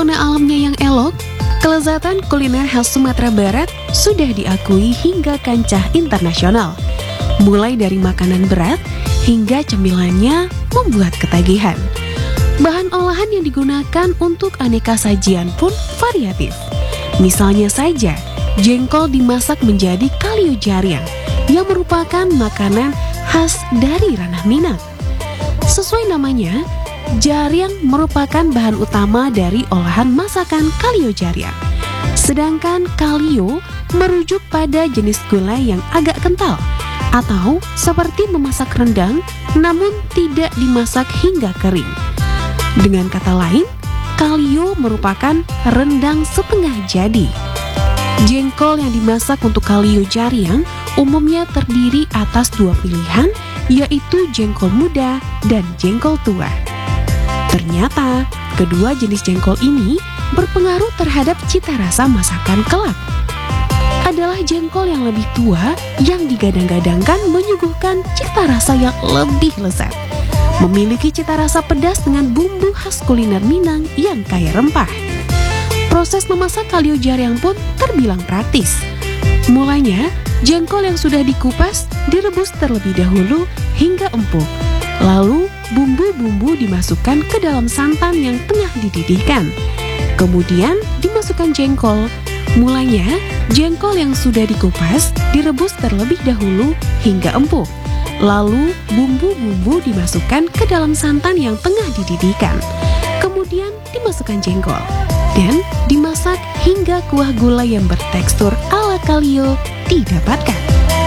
pesona alamnya yang elok, kelezatan kuliner khas Sumatera Barat sudah diakui hingga kancah internasional. Mulai dari makanan berat hingga cemilannya membuat ketagihan. Bahan olahan yang digunakan untuk aneka sajian pun variatif. Misalnya saja, jengkol dimasak menjadi kalio jariang yang merupakan makanan khas dari ranah Minang. Sesuai namanya, jariang merupakan bahan utama dari olahan masakan kalio jariang. Sedangkan kalio merujuk pada jenis gulai yang agak kental atau seperti memasak rendang namun tidak dimasak hingga kering. Dengan kata lain, kalio merupakan rendang setengah jadi. Jengkol yang dimasak untuk kalio jariang umumnya terdiri atas dua pilihan, yaitu jengkol muda dan jengkol tua. Ternyata, kedua jenis jengkol ini berpengaruh terhadap cita rasa masakan kelak. Adalah jengkol yang lebih tua yang digadang-gadangkan menyuguhkan cita rasa yang lebih lezat. Memiliki cita rasa pedas dengan bumbu khas kuliner Minang yang kaya rempah. Proses memasak kalio jariang pun terbilang praktis. Mulanya, jengkol yang sudah dikupas direbus terlebih dahulu hingga empuk. Lalu, bumbu-bumbu dimasukkan ke dalam santan yang tengah dididihkan. Kemudian, dimasukkan jengkol. Mulanya, jengkol yang sudah dikupas direbus terlebih dahulu hingga empuk. Lalu, bumbu-bumbu dimasukkan ke dalam santan yang tengah dididihkan. Kemudian, dimasukkan jengkol. Dan dimasak hingga kuah gulai yang bertekstur ala kalio didapatkan.